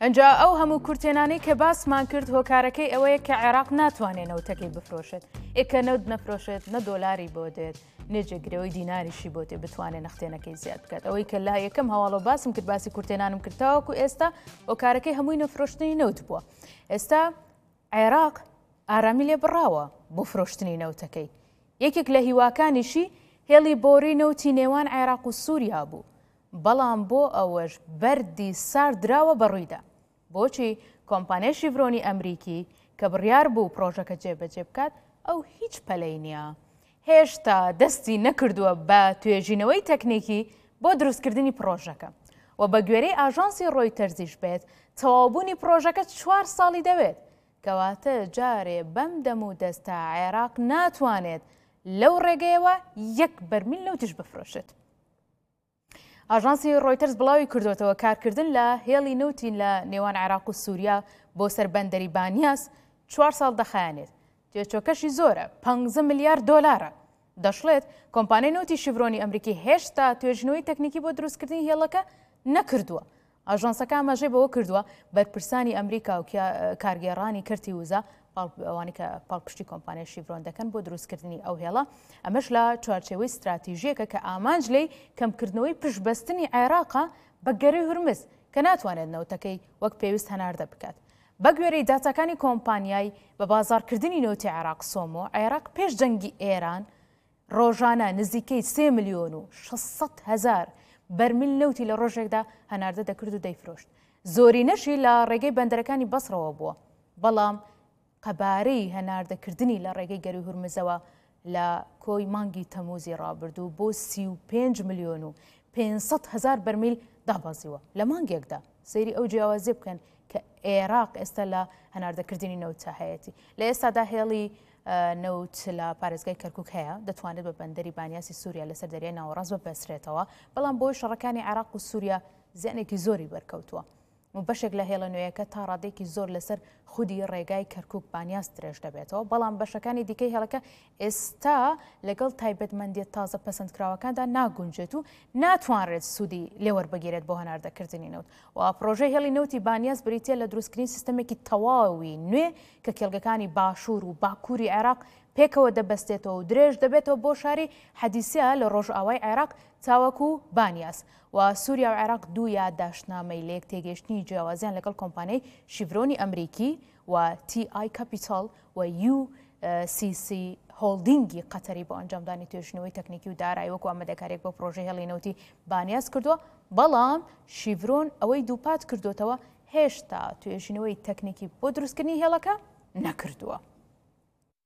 ئەنجا ئەو هەموو کورتێنانەی کە باسمان کرد هۆکارەکەی ئەوەیە کە عێراق ناتوانێت نەوتەکەی بفرۆشێت ئێکە نەوت نەفرۆشێت نە دۆلاری بۆ دێت نێجێگرەوەی دیناریشی بۆ تێ بتوانێت نەختێنەکەی زیاد بکات ئەوەی کە لا یەکەم هەواڵە باسم کرد باسی کورتێنانم کردتاوەکو ئێستا هۆکارەکەی هەمووی نەفرۆشتنی نەوت بووە ئێستا عێراق ئارامی لێ بڕاوە بۆ فرۆشتنی نەوتەکەی یەکێک لە هیواکانیشی هێڵی بۆری نەوتی نێوان عێراق و سووریا بوو بەڵام بۆ ئەوەش بەردی ساردراوە بەڕوویدا بۆچی کۆمپانیای شیڤرۆنی ئەمریکی کە بڕیار بوو پرۆژەکە جێبەجێ بکات ئەو هیچ پەلەی نییە هێشتا دەستی نەکردووە بە توێژینەوەی تەکنیکی بۆ دروستکردنی پرۆژەکە و بە گوێرەی ئاژانسی ڕۆیتەرزیش بێت تەواوبوونی پرۆژەکە 4 ساڵی دەوێت کەواتە جارێ بەم دەم و دەستا عێراق ناتوانێت لەو ڕێگەیەوە 1 بەرمیل نەوتیش بفرۆشێت ئاژانسی ڕۆیتەرز بڵاوی کردوێتەوە کارکردن لە هێڵی نەوتی لە نێوان عێراق و سووریا بۆ سەربەندەری بانیاس 4 ساڵ دەخایەنێت تێچۆکەشی زۆرە 15 ملیارد دۆلارە دەشڵێت کۆمپانیای نەوتی شیڤرۆنی ئەمریکی هێشتا توێژنەوەی تەکنیکی بۆ دروستکردنی هێڵەکە نەکردووە ئاژانسەکە ئاماژەی بەوە کردووە بەرپرسانی ئەمریکا و کارگێڕانی کەرتی وزە ئەوانی کە پاڵپشتی کۆمپانیای شیڤرۆن دەکەن بۆ دروستکردنی ئەو هێڵە ئەمەش لە چوارچێوەی استراتیژیەکە کە ئامانج لێی کەمکردنەوەی پشتبەستنی عێراقا بە گەرەی هورمز کە ناتوانێت نەوتەکەی وەک پێویست هەناردە بکات بە گوێرەی داتاکانی کۆمپانیای بە بازارکردنی نەوتی عێراق سۆمۆ عێراق پێش جەنگی ئێران ڕۆژانە نزیکەی 3 ملیۆن و 600 هەزار بەرمیل نەوتی لە ڕۆژێکدا هەناردە دەکرد و دەیفرۆشت زۆرینەشی لە ڕێگەی بەندەرەکانی بەسڕەوە بووە بەڵام قەبارەی هەناردەکردنی لە ڕێگەی گەروی هورمزەوە لە کۆی مانگی تەموزی ڕابردوو بۆ 35 ملیۆن و 500 هەزار بەرمیل دابازیوە لە مانگێکدا سەیری ئەو جیاوازی بکەن کە عێراق ئێستا لە هەناردەکردنی نەوتە هەیەی لە ئێستادا هێڵی نەوت لە پارێزگای کەرکووک هەیە دەتوانێت بە بەندەری بانیاسی سووریا لەسەر دەریای ناوەڕاست بپەسرێتەوە بەڵام بۆی شەڕەکانی عێراق و سووریا زیانێکی زۆری بەرکەوتووە و بەشێک لە هێڵە نوێیەکە تا ڕادێکی زۆر لەسەر خودی ڕێگای کەرکووک بانیاس درێژ دەبێتەوە بەڵام بەشەکانی دیکەی هێڵەکە ئێستا لەگەڵ تایبەتمەندیت تازە پەسەندکراوەکاندا ناگونجێت و ناتوانرێت سوودی لێوەربگیرێت بۆ هەناردەکردنی نەوت و پرۆژەی هێڵی نەوتی بانیاس بریتە لە دروستکردنی سیستەمێکی تەواوی نوێ کە کێڵگەکانی باشوور و باکووری عێراق پێکەوە دەبەستێتەوە و درێژ دەبێتەوە بۆ شاری حەدیسیە لە ڕۆژئاوای عێراق تاوەکو بانیاس و سووریا و عێراق دوو یادداشتنامەی لە یەک تێگەشتنی جیاوازیان لەگەڵ کۆمپانیای شیڤرۆنی ئەمریکی و TI کاپیتال و UCC هۆڵدینگی قەتەری بۆ ئەنجامدانی توێژنەوەی تەکنیکی و دارایی وەکو ئامادەکاریەک بۆ پرۆژەی هێڵی نەوتی بانیاس کردووە بەڵام شیڤرۆن ئەوەی دووپات کردوتەوە هێشتا توێژینەوەی تەکنیکی بۆ دروستکردنی هێڵەکە نەکردووە.